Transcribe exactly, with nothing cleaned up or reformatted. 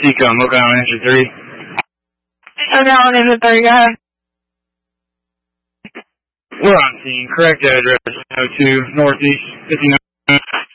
Seacom, Oak Island, engine three. Oak Island, engine three, go ahead. We're on scene. Correct address, oh two Northeast fifty-nine.